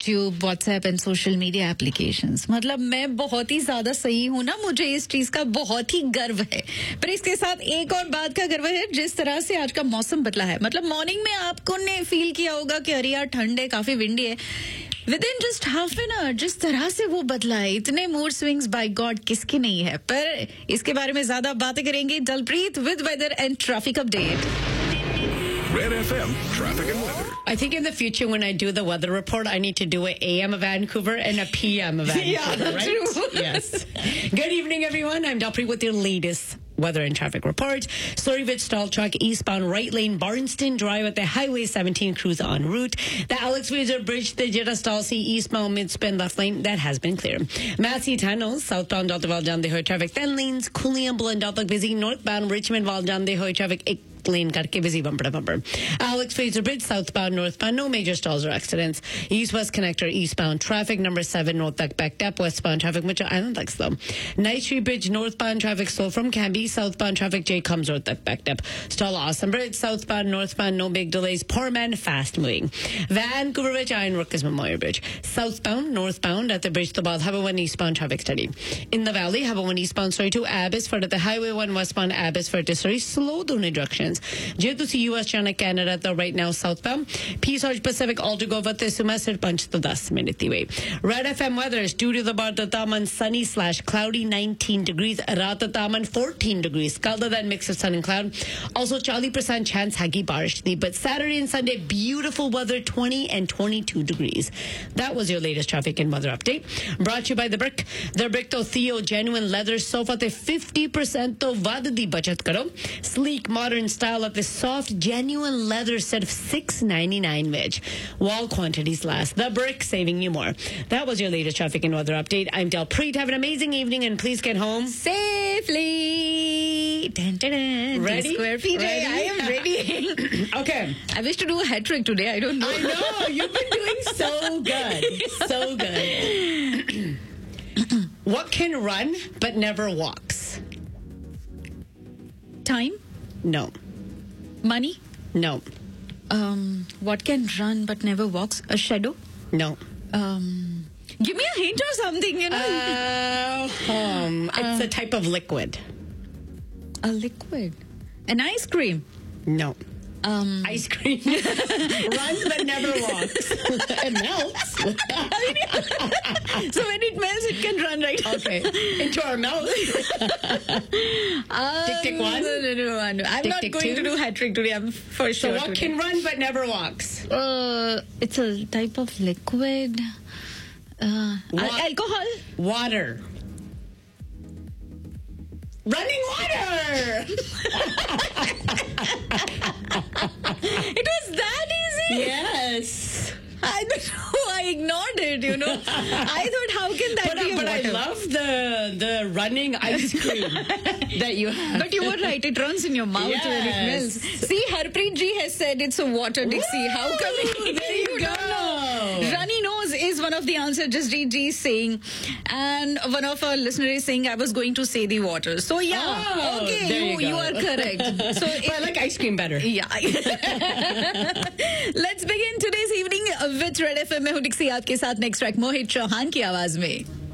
YouTube, WhatsApp and social media applications. मतलब मैं बहुत ही ज्यादा सही हूँ ना, मुझे इस चीज का बहुत ही गर्व है. पर इसके साथ एक और बात का गर्व है, जिस तरह से आज का मौसम बदला है. मतलब मॉर्निंग में आपको ने फील किया होगा कि अरे यार ठंड है, काफी विंडी है. Within just half an hour, जिस तरह से वो बदला है, इतने मूड स्विंग्स बाय गॉड किसके नहीं है. पर इसके बारे में ज्यादा बातें करेंगे दलप्रीत with weather and traffic update. Red FM traffic and weather. I think in the future when I do the weather report, I need to do an AM of Vancouver and a PM of Vancouver, right? True. Yes. Good evening, everyone. I'm Dalpreet with your latest weather and traffic report. Storyville stall truck eastbound right lane Barnston Drive at the Highway 17 cruise en route. The Alex Fraser Bridge, the Jeddah stall C eastbound mid-spin left lane, that has been clear. Massey Tunnel, southbound Dalton down the Hoy traffic 10 lanes. Cooley and Dalton busy. Northbound Richmond down the Hoy traffic 8 lane karke busy bumper to bumper. Alex Fraser Bridge, southbound, northbound, no major stalls or accidents. East-west connector, eastbound traffic, number 7, north backed up, westbound traffic, Mitchell Island like slow. Night Street Bridge, northbound traffic slow from Canby, southbound traffic, J comes north backed up. Stall Awesome Bridge, southbound, northbound, no big delays. Portman, fast moving. Vancouver Bridge, Iron Rookies Memorial Bridge. Southbound, northbound, at the bridge to Bald, Habawan eastbound traffic steady. In the valley, Habawan eastbound, sorry, to Abbotsford at the Highway 1 westbound, Abbotsford to Surrey, slow down directions. जेतु C US China Canada तो right now southbound Peace Arch Pacific Altogether ते सुमा सिर पंच तो 10 minute away. Red FM weather is due to the bar taman sunny / cloudy 19 degrees raat taman 14 degrees colder than mix of sun and cloud. Also 40% chance hagi barish thi, but Saturday and Sunday beautiful weather 20 and 22 degrees. That was your latest traffic and weather update brought to you by The Brick. The Brick to Theo genuine leather sofa te 50% to vad di bachat karo. Sleek modern style at the soft genuine leather set of $6.99 veg. Wall quantities last. The Brick saving you more. That was your latest traffic and weather update. I'm Dalpreet. Have an amazing evening and please get home Safely. Dun, dun, dun. Ready? Square PJ, Ready? I am ready. Okay. I wish to do a hat trick today. I don't know. I know. You've been doing so good. So good. What can run but never walks? Time? No. Money? No. What can run but never walks? A shadow? No. Give me a hint or something, you know. It's a type of liquid. A liquid. An ice cream? No. Ice cream runs but never walks. It melts. So when it melts, it can run, right? Okay. Into our mouth. Tick, tick, one. No. I'm Tick, not tick, going two. to do hat trick today. I'm for So sure. what today. can run but never walks? It's a type of liquid. Alcohol? Water. Running water! It was that easy? Yes. I don't know. I ignored it, you know. I thought, how can that be a But I water? love the running ice cream that you have. But you were right. It runs in your mouth when it Yes. melts. See, Harpreet ji has said it's a water Dixie. How come There you go. don't know? Runny nose is one of the answers Jasjeet ji is saying. And one of our listeners is saying I was going to say the water. So yeah, Oh, okay, there you you go. are correct. So But I like ice cream better. yeah. Let's begin today's evening with Red FM में हूँ Dixie आपके साथ next track Mohit Chauhan की आवाज में.